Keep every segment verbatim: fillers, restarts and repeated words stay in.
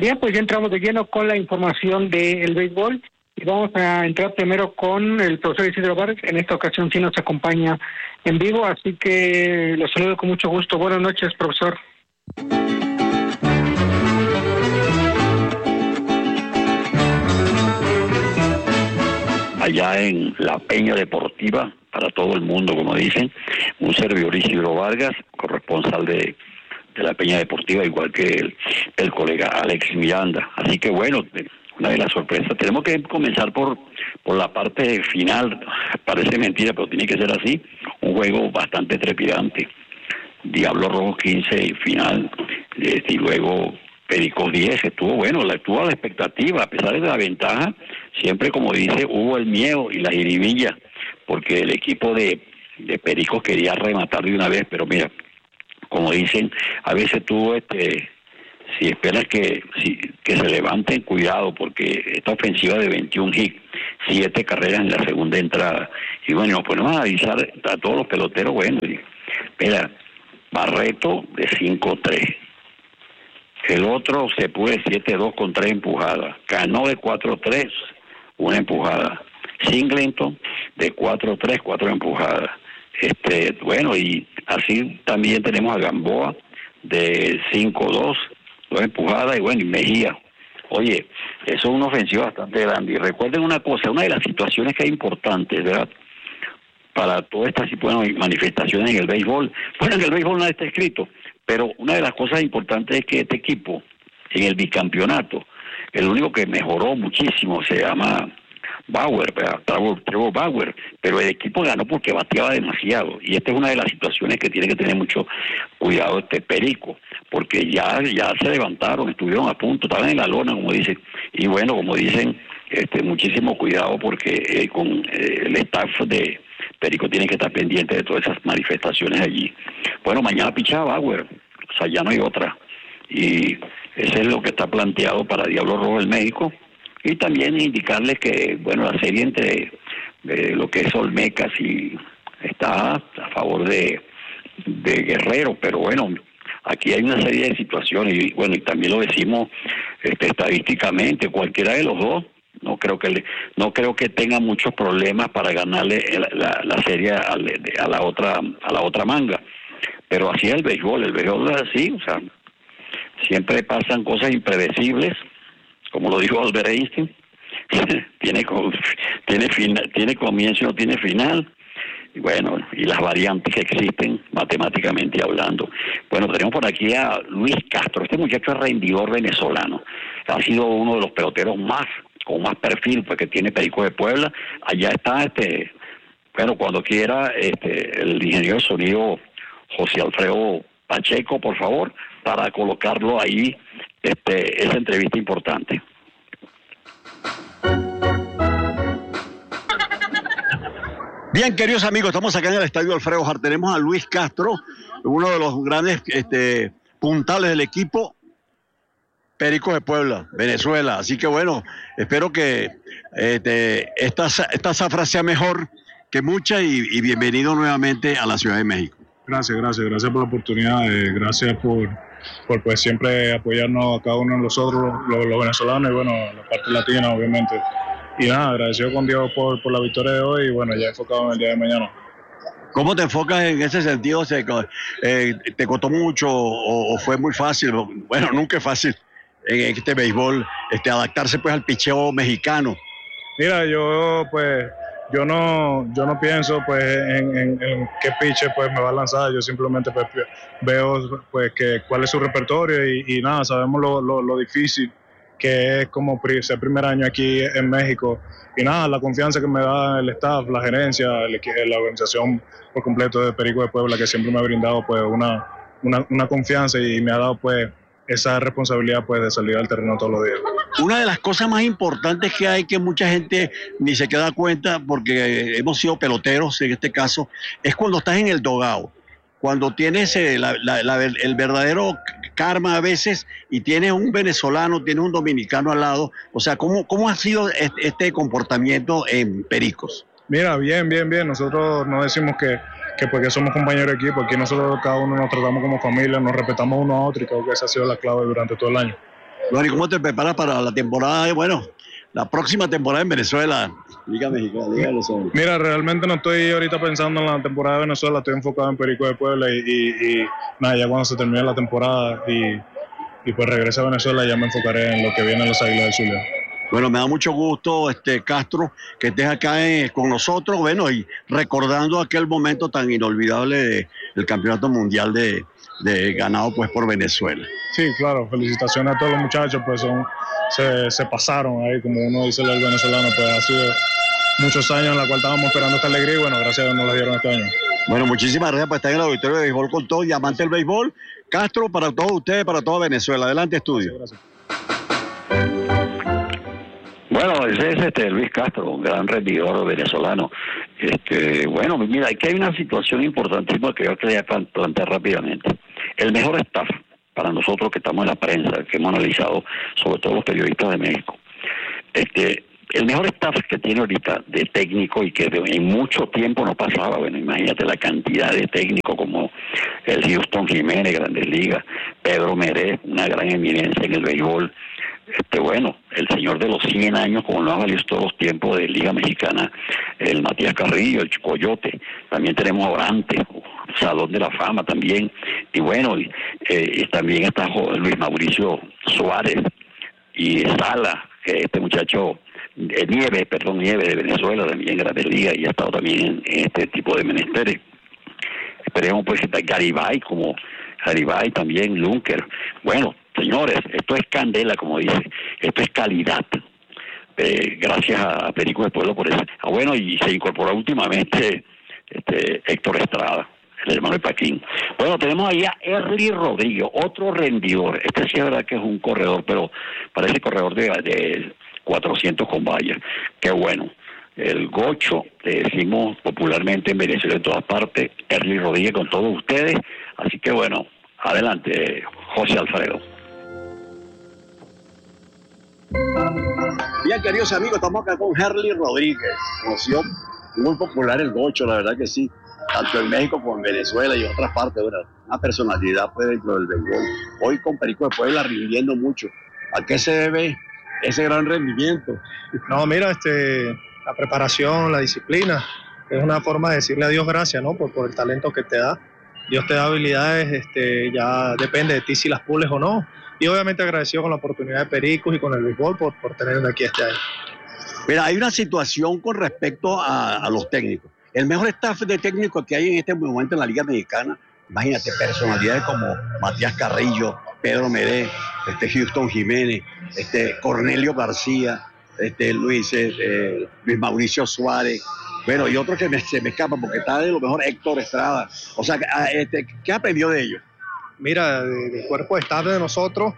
Bien, pues ya entramos de lleno con la información del béisbol y vamos a entrar primero con el profesor Isidro Vargas. En esta ocasión sí nos acompaña en vivo, así que los saludo con mucho gusto. Buenas noches, profesor. Allá en la Peña Deportiva, para todo el mundo, como dicen, un servidor Isidro Vargas, corresponsal de, de la Peña Deportiva, igual que el, el colega Alex Miranda. Así que bueno, una de las sorpresas, tenemos que comenzar por, por la parte final, parece mentira, pero tiene que ser así, un juego bastante trepidante. Diablo Rojo quince final, este, y luego Pericos diez, estuvo bueno, la, estuvo a la expectativa, a pesar de la ventaja, siempre como dice, hubo el miedo y la jiribilla, porque el equipo de, de Pericos quería rematar de una vez, pero mira, como dicen, a veces tú, este, si esperas que, si, que se levanten, cuidado, porque esta ofensiva de veintiún hits, siete carreras en la segunda entrada, y bueno, nos ponemos a avisar a todos los peloteros, bueno, y, mira, Barreto de cinco tres, el otro se puede siete dos con tres empujadas, Cano de cuatro tres, una empujada, Singleton de cuatro tres, cuatro empujadas, este, bueno, y así también tenemos a Gamboa de cinco dos, dos empujadas, y bueno, y Mejía. Oye, eso es una ofensiva bastante grande, y recuerden una cosa, una de las situaciones que es importante, ¿verdad?, para todas estas bueno, manifestaciones en el béisbol. Bueno, en el béisbol nada está escrito, pero una de las cosas importantes es que este equipo, en el bicampeonato, el único que mejoró muchísimo se llama Bauer, Trevor, Trevor Bauer, pero el equipo ganó porque bateaba demasiado, y esta es una de las situaciones que tiene que tener mucho cuidado este Perico, porque ya, ya se levantaron, estuvieron a punto, estaban en la lona, como dicen, y bueno, como dicen, este muchísimo cuidado porque eh, con eh, el staff de Perico tiene que estar pendiente de todas esas manifestaciones allí. Bueno, mañana picha Bauer, o sea, ya no hay otra. Y eso es lo que está planteado para Diablo Rojo del México. Y también indicarles que, bueno, la serie entre eh, lo que es Olmecas y está a favor de, de Guerrero, pero bueno, aquí hay una serie de situaciones y bueno, y también lo decimos este, estadísticamente, cualquiera de los dos, no creo que le, no creo que tenga muchos problemas para ganarle la, la, la serie a, a la otra a la otra manga, pero así es el béisbol, el béisbol es así, o sea, siempre pasan cosas impredecibles, como lo dijo Albert Einstein, tiene tiene final, tiene comienzo y no tiene final, y bueno, y las variantes que existen matemáticamente hablando. Bueno, tenemos por aquí a Luis Castro, este muchacho es rendidor venezolano, ha sido uno de los peloteros más con más perfil porque tiene Perico de Puebla. Allá está este, bueno, cuando quiera este el ingeniero de sonido José Alfredo Pacheco, por favor, para colocarlo ahí, este esa entrevista importante. Bien, queridos amigos, estamos acá en el Estadio Alfredo Hart. Tenemos a Luis Castro, uno de los grandes este, puntales del equipo Pericos de Puebla, Venezuela. Así que bueno, espero que este, esta, esta zafra sea mejor que muchas y, y bienvenido nuevamente a la Ciudad de México. Gracias, gracias, gracias por la oportunidad, eh, gracias por, por pues, siempre apoyarnos a cada uno de nosotros, los, los venezolanos y bueno, la parte latina obviamente. Y nada, agradecido con Dios por, por la victoria de hoy y bueno, ya enfocado en el día de mañana. ¿Cómo te enfocas en ese sentido? Eh, ¿Te costó mucho o, o fue muy fácil? Bueno, nunca es fácil en este béisbol, este, adaptarse pues al picheo mexicano. Mira, yo pues yo no yo no pienso pues en, en, en qué pitcher pues me va a lanzar, yo simplemente pues veo pues que cuál es su repertorio y, y nada, sabemos lo, lo, lo difícil que es como ser primer año aquí en México y nada, la confianza que me da el staff, la gerencia, el, la organización por completo de Perico de Puebla que siempre me ha brindado pues una, una, una confianza y me ha dado pues esa responsabilidad pues de salir al terreno todos los días. Una de las cosas más importantes que hay que mucha gente ni se queda cuenta porque hemos sido peloteros en este caso es cuando estás en el dugout, cuando tienes eh, la, la, la, el verdadero karma a veces y tienes un venezolano, tienes un dominicano al lado, o sea, ¿cómo, cómo ha sido este, este comportamiento en Pericos? Mira, bien, bien, bien, nosotros no decimos que que porque somos compañeros de equipo, aquí nosotros cada uno nos tratamos como familia, nos respetamos uno a otro y creo que esa ha sido la clave durante todo el año. Bueno, ¿y cómo te preparas para la temporada? Bueno, la próxima temporada en Venezuela, Liga Mexicana, Liga de los Hombres. Mira, realmente no estoy ahorita pensando en la temporada de Venezuela, estoy enfocado en Pericos de Puebla y, y, y nada, ya cuando se termine la temporada y, y pues regrese a Venezuela ya me enfocaré en lo que viene en los Águilas del Zulia. Bueno, me da mucho gusto, este Castro, que estés acá eh, con nosotros, bueno, y recordando aquel momento tan inolvidable de, del Campeonato Mundial de, de ganado pues por Venezuela. Sí, claro, felicitaciones a todos los muchachos, pues son, se, se pasaron ahí, como uno dice el venezolano, pues ha sido muchos años en la cual estábamos esperando esta alegría y bueno, gracias a Dios nos la dieron este año. Bueno, muchísimas gracias por estar en el auditorio de béisbol con todo, Diamante del Béisbol. Castro, para todos ustedes, para toda Venezuela. Adelante, estudio. Gracias, gracias. Bueno, ese es este Luis Castro, un gran rendidor venezolano. Este, bueno, mira, aquí hay una situación importantísima que yo quería plantear rápidamente. El mejor staff para nosotros que estamos en la prensa, que hemos analizado, sobre todo los periodistas de México, este, el mejor staff que tiene ahorita de técnico y que en mucho tiempo no pasaba, bueno, imagínate la cantidad de técnicos como el Houston Jiménez, Grandes Ligas, Pedro Meré, una gran eminencia en el béisbol. Este, bueno, el señor de los cien años, como lo han valido todos los tiempos de Liga Mexicana, el Matías Carrillo, el Coyote, también tenemos a Orantes, Salón de la Fama también, y bueno, y, eh, y también está Luis Mauricio Suárez y Sala, que este muchacho, eh, Nieve, perdón, Nieve de Venezuela, también Grandes Ligas, y ha estado también en, en este tipo de menesteres. Esperemos pues que está Garibay, como Garibay también, Lunker, bueno. Señores, esto es candela, como dice, esto es calidad. Eh, gracias a Perico de Pueblo por eso. Ah, bueno, y se incorporó últimamente este Héctor Estrada, el hermano de Paquín. Bueno, tenemos ahí a Erly Rodríguez, otro rendidor. Este sí es verdad que es un corredor, pero parece corredor de, de cuatrocientos con vallas. Qué bueno. El gocho, le decimos popularmente en Venezuela en todas partes, Erly Rodríguez con todos ustedes. Así que bueno, adelante, José Alfredo. Bien, queridos amigos, estamos acá con Erly Rodríguez, conocido, muy popular el gocho, la verdad que sí, tanto en México como en Venezuela y en otras partes, ¿verdad? Una personalidad pues dentro del béisbol. Hoy con Perico de Puebla rindiendo mucho. ¿A qué se debe ese gran rendimiento? No, mira, este, la preparación, la disciplina, es una forma de decirle a Dios gracias, ¿no? Por, por el talento que te da. Dios te da habilidades, este, ya depende de ti si las pules o no. Y obviamente agradecido con la oportunidad de Pericos y con el béisbol por, por tenerme aquí este año. Mira, hay una situación con respecto a, a los técnicos. El mejor staff de técnicos que hay en este momento en la Liga Mexicana, imagínate, personalidades como Matías Carrillo, Pedro Meré, este Houston Jiménez, este Cornelio García, este Luis, eh, Luis Mauricio Suárez, bueno, y otro que me, se me escapa porque está de lo mejor, Héctor Estrada. O sea, este, ¿qué aprendió de ellos? Mira, del cuerpo de staff de nosotros,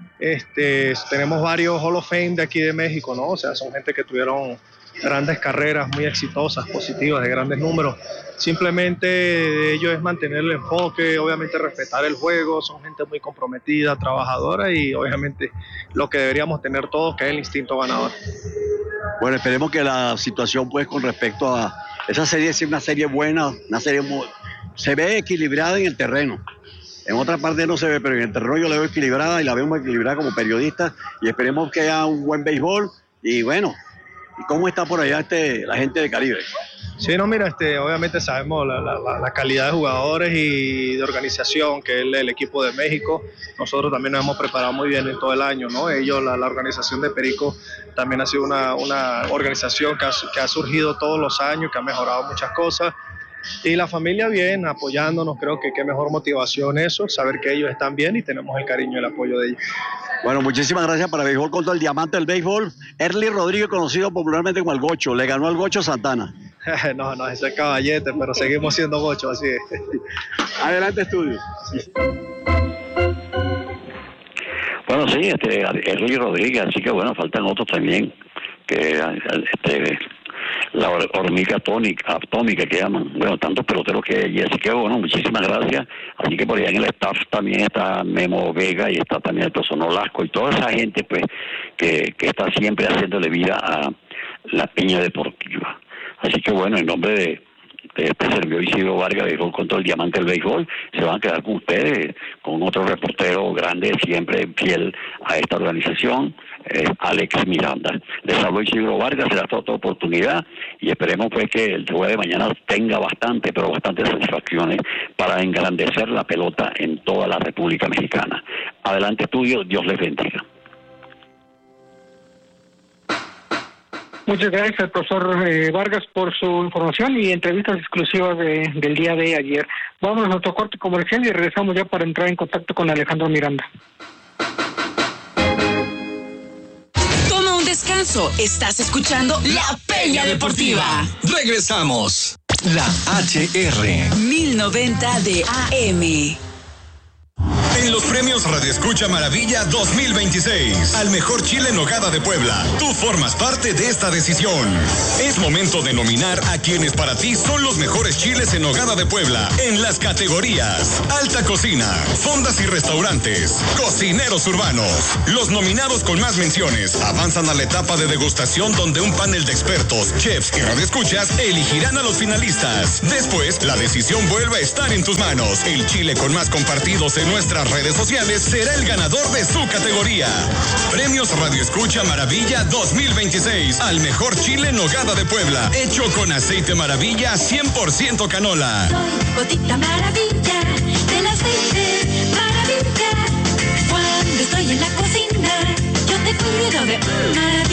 este, tenemos varios Hall of Fame de aquí de México, ¿no? O sea, son gente que tuvieron grandes carreras muy exitosas, positivas, de grandes números. Simplemente de ello es mantener el enfoque, obviamente respetar el juego, son gente muy comprometida, trabajadora y obviamente lo que deberíamos tener todos, que es el instinto ganador. Bueno, esperemos que la situación pues con respecto a esa serie sea una serie buena, una serie muy, se ve equilibrada en el terreno. En otra parte no se ve, pero en el terreno yo la veo equilibrada y la vemos equilibrada como periodista y esperemos que haya un buen béisbol. Y bueno, ¿y cómo está por allá este, la gente de Caribe? Sí, no, mira, este, obviamente sabemos la, la, la calidad de jugadores y de organización que es el, el equipo de México. Nosotros también nos hemos preparado muy bien en todo el año, ¿no? Ellos, la, la organización de Perico también ha sido una, una organización que ha, que ha surgido todos los años, que ha mejorado muchas cosas. Y la familia bien, apoyándonos, creo que qué mejor motivación eso, saber que ellos están bien y tenemos el cariño y el apoyo de ellos. Bueno, muchísimas gracias para Béisbol contra el Diamante del Béisbol. Erly Rodríguez, conocido popularmente como el Gocho, le ganó al Gocho Santana. no, no, ese es caballete, pero seguimos siendo Gocho, así es. Adelante, estudio. Bueno, sí, este, Erly Rodríguez, así que bueno, faltan otros también, que este... la hormiga atómica, atómica que llaman, bueno, tantos peloteros que hay, así que bueno, muchísimas gracias. Así que por allá en el staff también está Memo Vega y está también el profesor Nolasco y toda esa gente pues que, que está siempre haciéndole vida a la Peña Deportiva. Así que bueno, en nombre de, este servidor Isidro Vargas, béisbol contra el Diamante del Béisbol, se van a quedar con ustedes, con otro reportero grande, siempre fiel a esta organización, eh, Alex Miranda. Les habló Isidro Vargas, será otra oportunidad y esperemos pues que el juego de mañana tenga bastante, pero bastantes satisfacciones para engrandecer la pelota en toda la República Mexicana. Adelante, estudio, Dios les bendiga. Muchas gracias al profesor eh, Vargas por su información y entrevistas exclusivas de, del día de ayer. Vamos a nuestro corte comercial y regresamos ya para entrar en contacto con Alejandro Miranda. Toma un descanso. Estás escuchando La Peña Deportiva. Regresamos. La H R mil noventa de A M. En los premios Radio Escucha Maravilla dos mil veintiséis, al mejor chile en nogada de Puebla, tú formas parte de esta decisión. Es momento de nominar a quienes para ti son los mejores chiles en nogada de Puebla en las categorías Alta Cocina, Fondas y Restaurantes, Cocineros Urbanos. Los nominados con más menciones avanzan a la etapa de degustación donde un panel de expertos, chefs y radioescuchas elegirán a los finalistas. Después, la decisión vuelve a estar en tus manos. El chile con más compartidos en nuestras redes sociales será el ganador de su categoría. Premios Radio Escucha Maravilla dos mil veintiséis al mejor chile en nogada de Puebla, hecho con aceite Maravilla cien por ciento canola. Soy gotita maravilla del aceite Maravilla. Cuando estoy en la cocina, yo te cuido de maravilla.